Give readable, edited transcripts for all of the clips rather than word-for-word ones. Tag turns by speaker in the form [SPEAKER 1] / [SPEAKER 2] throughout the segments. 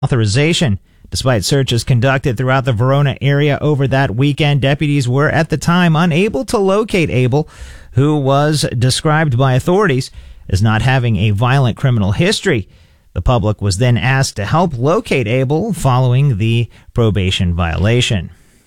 [SPEAKER 1] authorization. Despite searches conducted throughout the Verona area over that weekend, deputies were at the time unable to locate Abel, who was described by authorities as not having a violent criminal history. The public was then asked to help locate Abel following the probation violation.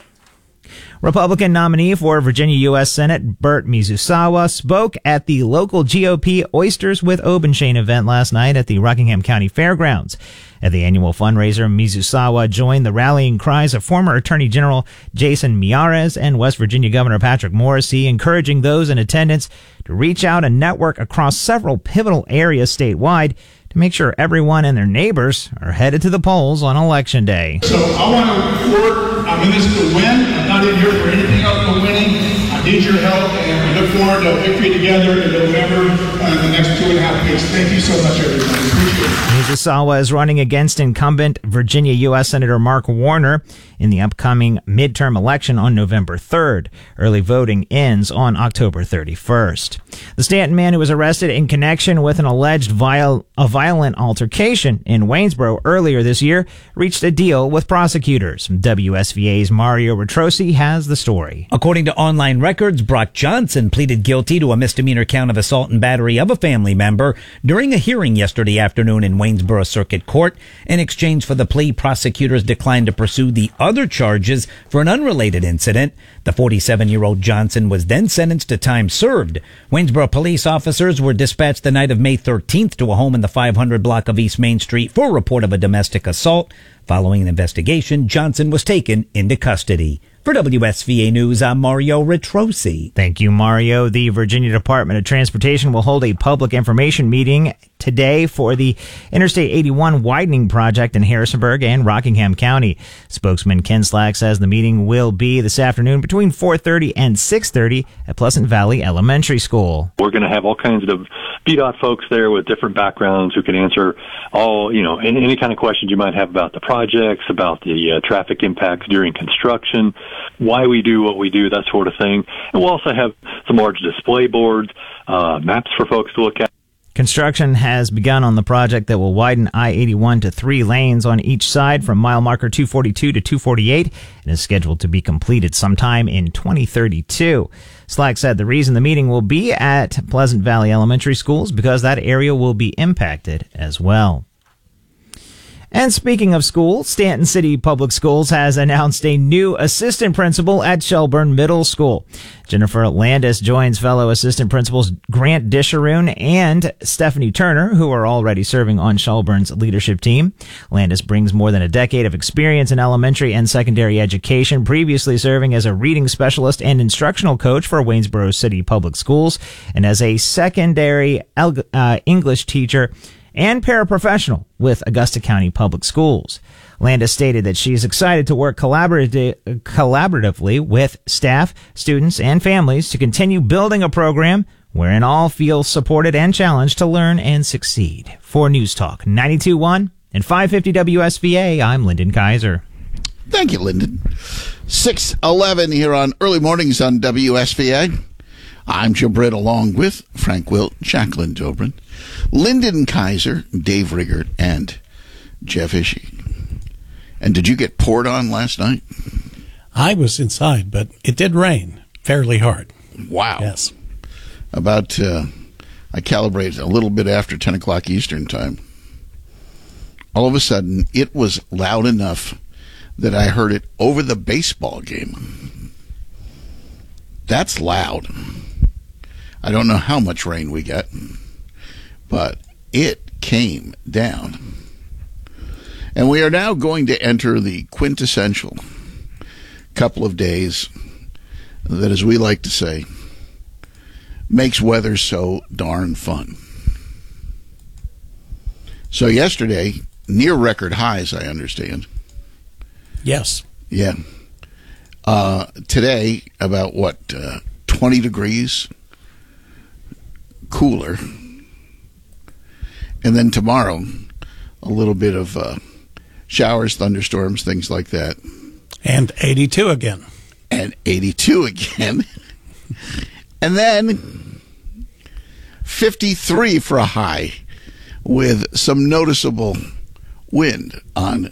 [SPEAKER 1] Republican nominee for Virginia U.S. Senate Burt Mizusawa spoke at the local GOP Oysters with Obenshain event last night at the Rockingham County Fairgrounds. At the annual fundraiser, Mizusawa joined the rallying cries of former Attorney General Jason Miyares and West Virginia Governor Patrick Morrisey, encouraging those in attendance to reach out and network across several pivotal areas statewide to make sure everyone and their neighbors are headed to the polls on Election Day.
[SPEAKER 2] So I want to report, I'm in this to win. I'm not in here for anything else but winning. I need your help, and we look forward to victory together in November the next 2.5 weeks. Thank you so much, everybody. Appreciate it.
[SPEAKER 1] Mizusawa is running against incumbent Virginia U.S. Senator Mark Warner in the upcoming midterm election on November 3rd. Early voting ends on October 31st. The Stanton man who was arrested in connection with an alleged violent altercation in Waynesboro earlier this year reached a deal with prosecutors. WSVA's Mario Retrosi has the story.
[SPEAKER 3] According to online records, Brock Johnson pleaded guilty to a misdemeanor count of assault and battery of a family member during a hearing yesterday afternoon in Waynesboro Circuit Court. In exchange for the plea, prosecutors declined to pursue the other charges for an unrelated incident. The 47-year-old Johnson was then sentenced to time served. Waynesboro police officers were dispatched the night of May 13th to a home in the 500 block of East Main Street for a report of a domestic assault. Following an investigation, Johnson was taken into custody. For WSVA News, I'm Mario Retrosi.
[SPEAKER 1] Thank you, Mario. The Virginia Department of Transportation will hold a public information meeting today for the Interstate 81 widening project in Harrisonburg and Rockingham County. Spokesman Ken Slack says the meeting will be this afternoon between 4:30 and 6:30 at Pleasant Valley Elementary School.
[SPEAKER 4] We're going to have all kinds of VDOT folks there with different backgrounds who can answer any kind of questions you might have about the projects, about the traffic impacts during construction, why we do what we do, that sort of thing. And we'll also have some large display boards, maps for folks to look at.
[SPEAKER 1] Construction has begun on the project that will widen I-81 to 3 lanes on each side from mile marker 242 to 248 and is scheduled to be completed sometime in 2032. Slack said the reason the meeting will be at Pleasant Valley Elementary Schools because that area will be impacted as well. And speaking of schools, Stanton City Public Schools has announced a new assistant principal at Shelburne Middle School. Jennifer Landis joins fellow assistant principals Grant Disharoon and Stephanie Turner, who are already serving on Shelburne's leadership team. Landis brings more than a decade of experience in elementary and secondary education, previously serving as a reading specialist and instructional coach for Waynesboro City Public Schools and as a secondary English teacher and paraprofessional with Augusta County Public Schools. Landis stated that she is excited to work collaboratively with staff, students, and families to continue building a program wherein all feel supported and challenged to learn and succeed. For News Talk 92.1 and 550 WSVA, I'm Lyndon Kaiser.
[SPEAKER 5] Thank you, Lyndon. 6:11 here on Early Mornings on WSVA. I'm Jim Britt along with Frank Wilt, Jacqueline Dobrin, Lyndon Kaiser, Dave Riggert, and Jeff Ishii. And did you get poured on last night?
[SPEAKER 6] I was inside, but it did rain fairly hard.
[SPEAKER 5] Wow.
[SPEAKER 6] Yes.
[SPEAKER 5] About, I calibrated a little bit after 10 o'clock Eastern time. All of a sudden, it was loud enough that I heard it over the baseball game. That's loud. I don't know how much rain we got, but it came down. And we are now going to enter the quintessential couple of days that, as we like to say, makes weather so darn fun. So yesterday, near record highs, I understand.
[SPEAKER 6] Yes.
[SPEAKER 5] Yeah. Today, about 20 degrees cooler. And then tomorrow, a little bit of showers, thunderstorms, things like that.
[SPEAKER 6] And 82 again.
[SPEAKER 5] And 82 again. And then 53 for a high with some noticeable wind on